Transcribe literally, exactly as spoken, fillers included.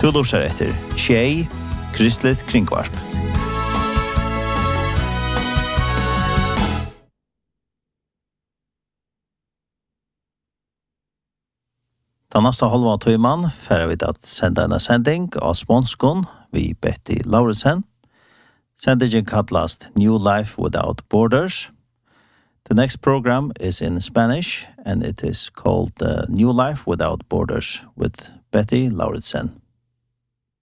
Du lurer etter Tjej, Kristligt Kringvarp. Den neste halva tøyman fer vi at senda en sending av Smånskon vi Betty Lauritsen. Sendingen kallast New Life Without Borders. The next program is in Spanish and it is called uh, New Life Without Borders with Betty Lauritsen.